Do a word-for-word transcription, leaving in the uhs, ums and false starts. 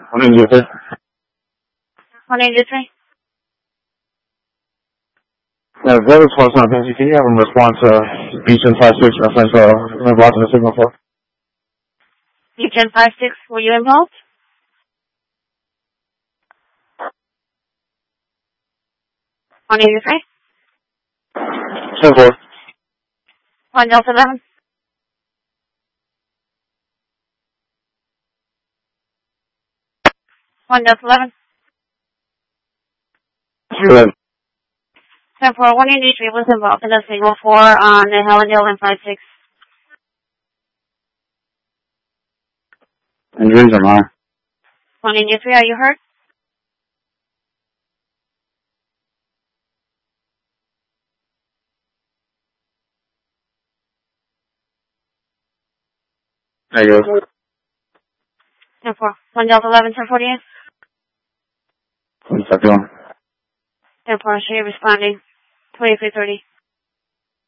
One eighty-three. one eighty-three. Yeah, the other twice not busy. Can you have them respond to B ten five six reference uh blocking the signal for? B ten five six, were you involved? one eighty-three. ten four. one Delta eleven. one Delta eleven. Good. ten four, one eighty-three was involved in a signal four on the Hellendale and five six. Injuries are mine. one eighty-three, are you hurt? Negative. ten four, one Delta eleven, ten forty-eight. What's that doing? ten four, show you responding. twenty-three thirty.